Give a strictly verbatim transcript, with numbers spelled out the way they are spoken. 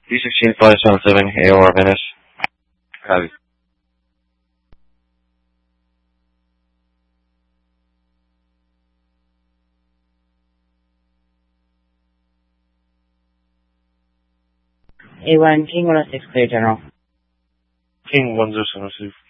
D sixteen five seven seven, A O R Venice. Copy. A one, King one oh six, clear general. King one zero seven, receive.